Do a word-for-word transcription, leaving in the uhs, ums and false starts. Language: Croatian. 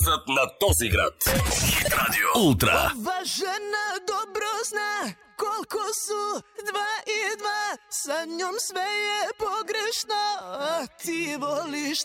koncept na този град. Хит радио. Ултра. Ова žena dobro zna koliko su dva i dva, sa njom sve je pogrešno. A ti voliš